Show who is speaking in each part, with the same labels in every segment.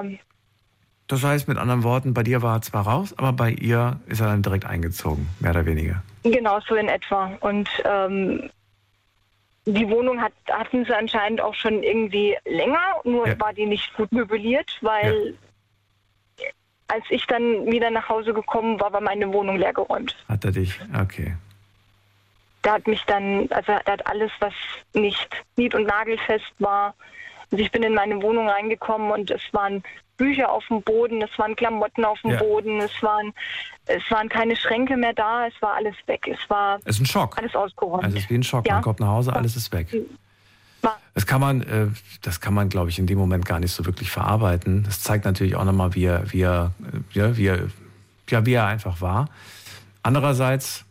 Speaker 1: Das heißt, mit anderen Worten, bei dir war er zwar raus, aber bei ihr ist er dann direkt eingezogen, mehr oder weniger.
Speaker 2: Genau, so in etwa. Und die Wohnung hatten sie anscheinend auch schon irgendwie länger, nur war die nicht gut möbliert, weil als ich dann wieder nach Hause gekommen war meine Wohnung leergeräumt.
Speaker 1: Hat er dich? Okay.
Speaker 2: Der hat mich dann, also der hat alles, was nicht nied- und nagelfest war. Also ich bin in meine Wohnung reingekommen und es waren Bücher auf dem Boden, es waren Klamotten auf dem Boden, es waren keine Schränke mehr da, es war alles weg. Es ist ein Schock. Alles ausgeräumt.
Speaker 1: Also es ist wie ein Schock. Man kommt nach Hause, alles ist weg. Das kann man, glaube ich, in dem Moment gar nicht so wirklich verarbeiten. Das zeigt natürlich auch nochmal, wie er einfach war. Andererseits,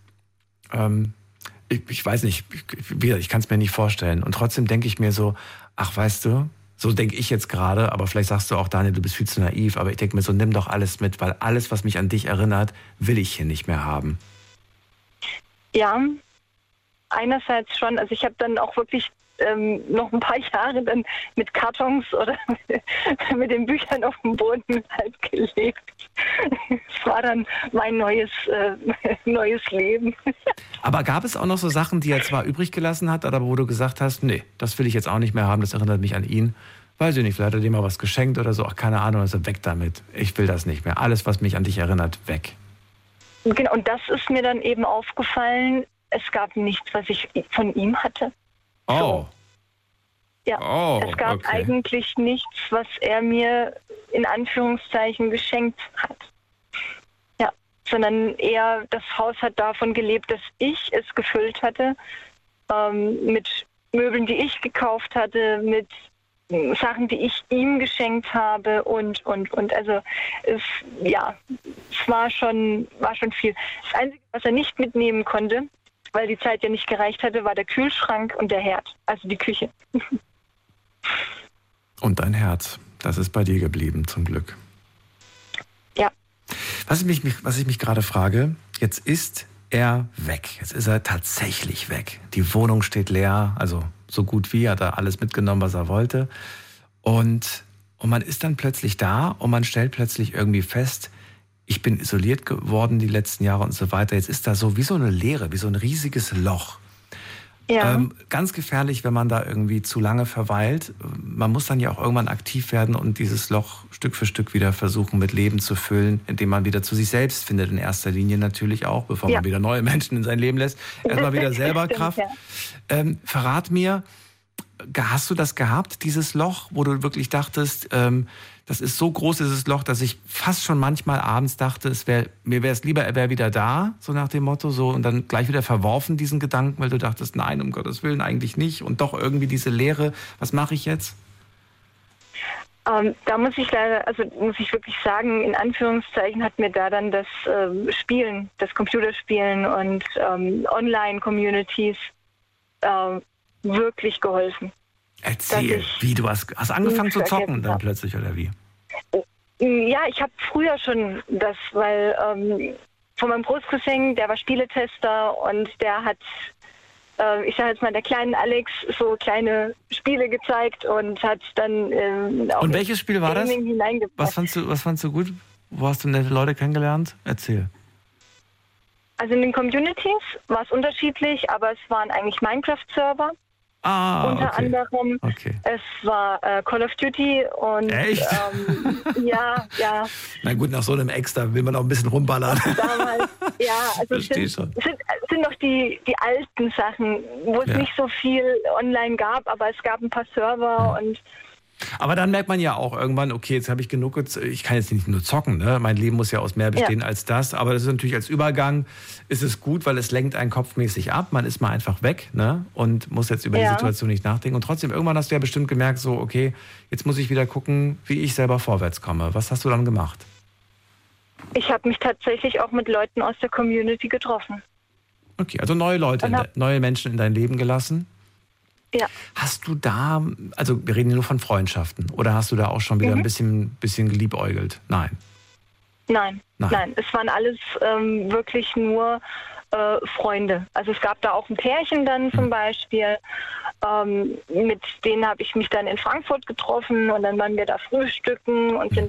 Speaker 1: ich weiß nicht, ich kann es mir nicht vorstellen. Und trotzdem denke ich mir so, ach, weißt du, so denke ich jetzt gerade, aber vielleicht sagst du auch, Daniel, du bist viel zu naiv, aber ich denke mir so, nimm doch alles mit, weil alles, was mich an dich erinnert, will ich hier nicht mehr haben.
Speaker 2: Ja, einerseits schon. Also ich habe dann auch wirklich noch ein paar Jahre dann mit Kartons oder mit den Büchern auf dem Boden halt gelebt. Es war dann mein neues Leben.
Speaker 1: Aber gab es auch noch so Sachen, die er zwar übrig gelassen hat, aber wo du gesagt hast, nee, das will ich jetzt auch nicht mehr haben, das erinnert mich an ihn. Weiß ich nicht, vielleicht hat er dir mal was geschenkt oder so, ach, keine Ahnung, also weg damit. Ich will das nicht mehr. Alles, was mich an dich erinnert, weg.
Speaker 2: Genau, und das ist mir dann eben aufgefallen, es gab nichts, was ich von ihm hatte.
Speaker 1: Oh.
Speaker 2: So. Ja, es gab eigentlich nichts, was er mir in Anführungszeichen geschenkt hat. Ja, sondern eher das Haus hat davon gelebt, dass ich es gefüllt hatte, mit Möbeln, die ich gekauft hatte, mit Sachen, die ich ihm geschenkt habe und. Also es war schon viel. Das Einzige, was er nicht mitnehmen konnte, weil die Zeit ja nicht gereicht hatte, war der Kühlschrank und der Herd, also die Küche.
Speaker 1: Und dein Herz, das ist bei dir geblieben, zum Glück.
Speaker 2: Ja.
Speaker 1: Was ich mich gerade frage, jetzt ist er weg. Jetzt ist er tatsächlich weg. Die Wohnung steht leer, also so gut wie, hat er alles mitgenommen, was er wollte. Und man ist dann plötzlich da und man stellt plötzlich irgendwie fest, ich bin isoliert geworden die letzten Jahre und so weiter. Jetzt ist da so wie so eine Leere, wie so ein riesiges Loch. Ja. Ganz gefährlich, wenn man da irgendwie zu lange verweilt. Man muss dann ja auch irgendwann aktiv werden und dieses Loch Stück für Stück wieder versuchen mit Leben zu füllen, indem man wieder zu sich selbst findet, in erster Linie natürlich auch, bevor man wieder neue Menschen in sein Leben lässt. Erstmal wieder selber Kraft. Verrat mir, hast du das gehabt, dieses Loch, wo du wirklich dachtest, das ist so groß, dieses Loch, dass ich fast schon manchmal abends dachte, mir wäre es lieber, er wäre wieder da, so nach dem Motto, so, und dann gleich wieder verworfen, diesen Gedanken, weil du dachtest, nein, um Gottes Willen eigentlich nicht, und doch irgendwie diese Leere, was mache ich jetzt?
Speaker 2: Da muss ich wirklich sagen, in Anführungszeichen hat mir da dann das Spielen, das Computerspielen und Online-Communities wirklich geholfen.
Speaker 1: Erzähl, wie du hast angefangen zu zocken dann plötzlich, oder wie?
Speaker 2: Ja, ich habe früher schon das, weil von meinem Großcousin, der war Spieletester und der hat, ich sage jetzt mal, der kleinen Alex so kleine Spiele gezeigt und hat dann auch
Speaker 1: und welches Spiel war das? Was fandst du gut? Wo hast du nette Leute kennengelernt? Erzähl.
Speaker 2: Also in den Communities war es unterschiedlich, aber es waren eigentlich Minecraft-Server. Unter anderem, es war Call of Duty und
Speaker 1: echt?
Speaker 2: Ja.
Speaker 1: Na gut, nach so einem Extra will man auch ein bisschen rumballern.
Speaker 2: Damals, also es sind noch die alten Sachen, wo es nicht so viel online gab, aber es gab ein paar Server und
Speaker 1: aber dann merkt man ja auch irgendwann, okay, jetzt habe ich genug, ich kann jetzt nicht nur zocken, ne? Mein Leben muss ja aus mehr bestehen als das, aber das ist natürlich als Übergang, ist es gut, weil es lenkt einen kopfmäßig ab, man ist mal einfach weg, ne? Und muss jetzt über die Situation nicht nachdenken und trotzdem, irgendwann hast du ja bestimmt gemerkt, so, okay, jetzt muss ich wieder gucken, wie ich selber vorwärts komme. Was hast du dann gemacht?
Speaker 2: Ich habe mich tatsächlich auch mit Leuten aus der Community getroffen.
Speaker 1: Okay, also neue Leute, neue Menschen in dein Leben gelassen?
Speaker 2: Ja.
Speaker 1: Hast du da, also wir reden nur von Freundschaften, oder hast du da auch schon wieder ein bisschen geliebäugelt? Nein.
Speaker 2: Nein. Es waren alles wirklich nur Freunde. Also es gab da auch ein Pärchen dann zum Beispiel, mit denen habe ich mich dann in Frankfurt getroffen und dann waren wir da frühstücken und sind